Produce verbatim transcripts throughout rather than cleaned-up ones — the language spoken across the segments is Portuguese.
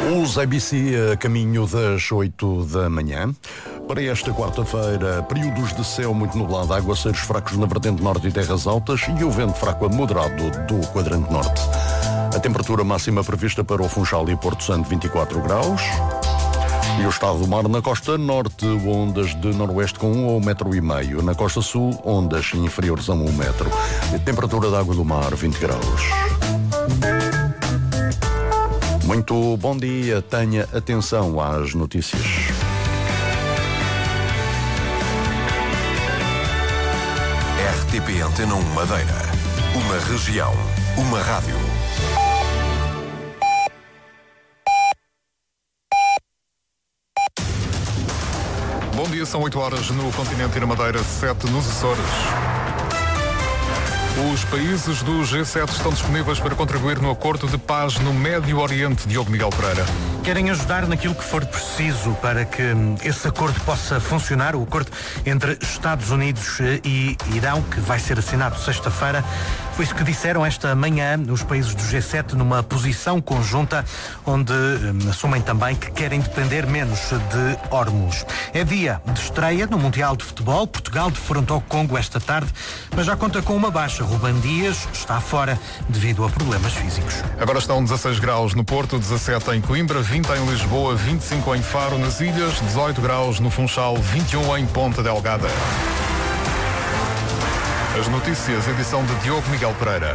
Os A B C a caminho das oito da manhã. Para esta quarta-feira, períodos de céu muito nublado, aguaceiros fracos na vertente norte e terras altas e o vento fraco a moderado do quadrante norte. A temperatura máxima prevista para o Funchal e Porto Santo, vinte e quatro graus. E o estado do mar na costa norte, ondas de noroeste com um ou um metro e meio. Na costa sul, ondas inferiores a um metro. A temperatura da água do mar, vinte graus. Muito bom dia, tenha atenção às notícias. R T P Antena um Madeira. Uma região, uma rádio. Bom dia, são oito horas no continente e na Madeira, sete nos Açores. Os países do G sete estão disponíveis para contribuir no acordo de paz no Médio Oriente. Diogo Miguel Pereira. Querem ajudar naquilo que for preciso para que esse acordo possa funcionar, o acordo entre Estados Unidos e Irão, que vai ser assinado sexta-feira. Foi isso que disseram esta manhã os países do G sete numa posição conjunta, onde hum, assumem também que querem depender menos de Hormuz. É dia de estreia no Mundial de Futebol. Portugal defrontou o Congo esta tarde, mas já conta com uma baixa. Ruben Dias está fora devido a problemas físicos. Agora estão dezasseis graus no Porto, dezassete em Coimbra, vinte em Lisboa, vinte e cinco em Faro, nas Ilhas, dezoito graus no Funchal, vinte e um em Ponta Delgada. As notícias, edição de Diogo Miguel Pereira.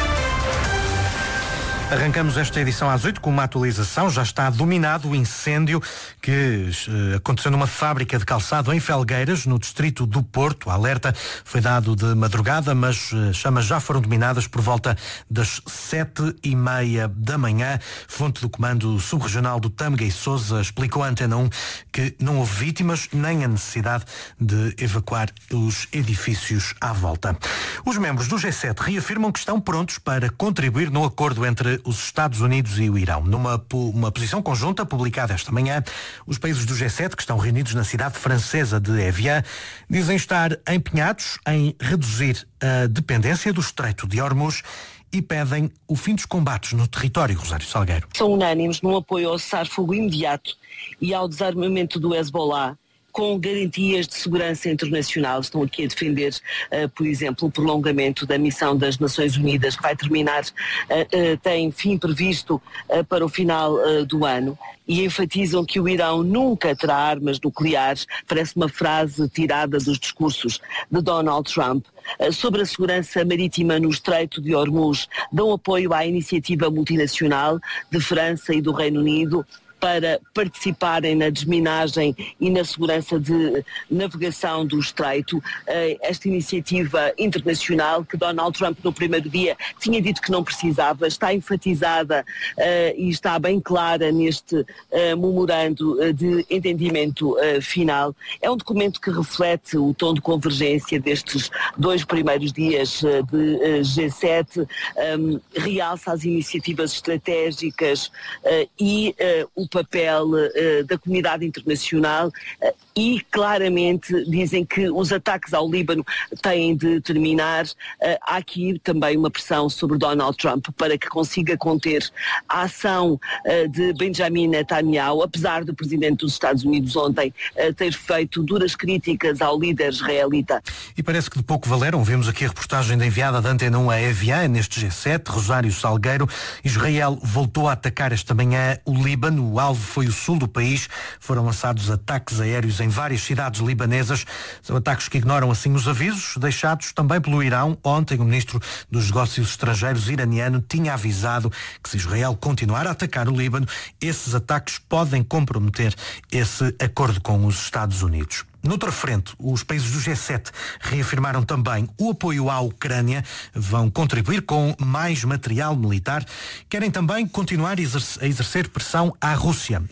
Arrancamos esta edição às oito com uma atualização. Já está dominado o incêndio que uh, aconteceu numa fábrica de calçado em Felgueiras, no distrito do Porto. O alerta foi dado de madrugada, mas uh, chamas já foram dominadas por volta das sete e meia da manhã. Fonte do Comando Subregional do Tâmega e Sousa explicou à Antena um que não houve vítimas nem a necessidade de evacuar os edifícios à volta. Os membros do G sete reafirmam que estão prontos para contribuir no acordo entre os Estados Unidos e o Irão. Numa uma posição conjunta publicada esta manhã, os países do G sete, que estão reunidos na cidade francesa de Evian, dizem estar empenhados em reduzir a dependência do Estreito de Hormuz e pedem o fim dos combates no território. Rosário Salgueiro. São unânimes no apoio ao cessar-fogo imediato e ao desarmamento do Hezbollah, com garantias de segurança internacional. Estão aqui a defender, uh, por exemplo, o prolongamento da missão das Nações Unidas, que vai terminar, uh, uh, tem fim previsto uh, para o final uh, do ano, e enfatizam que o Irão nunca terá armas nucleares. Parece uma frase tirada dos discursos de Donald Trump. Uh, sobre a segurança marítima no Estreito de Hormuz, dão apoio à iniciativa multinacional de França e do Reino Unido para participarem na desminagem e na segurança de navegação do Estreito. Esta iniciativa internacional, que Donald Trump no primeiro dia tinha dito que não precisava, está enfatizada uh, e está bem clara neste uh, memorando de entendimento uh, final. É um documento que reflete o tom de convergência destes dois primeiros dias uh, de uh, G sete, um, realça as iniciativas estratégicas uh, e uh, o papel uh, da comunidade internacional uh, e claramente dizem que os ataques ao Líbano têm de terminar. Uh, há aqui também uma pressão sobre Donald Trump para que consiga conter a ação uh, de Benjamin Netanyahu, apesar do presidente dos Estados Unidos ontem uh, ter feito duras críticas ao líder israelita. E parece que de pouco valeram. Vemos aqui a reportagem da enviada da Antena um a Evian, neste G sete, Rosário Salgueiro. Israel voltou a atacar esta manhã o Líbano. O alvo foi o sul do país. Foram lançados ataques aéreos em várias cidades libanesas. São ataques que ignoram assim os avisos deixados também pelo Irão. Ontem o ministro dos Negócios Estrangeiros iraniano tinha avisado que se Israel continuar a atacar o Líbano, esses ataques podem comprometer esse acordo com os Estados Unidos. Noutra frente, os países do G sete reafirmaram também o apoio à Ucrânia, vão contribuir com mais material militar, querem também continuar a exercer pressão à Rússia.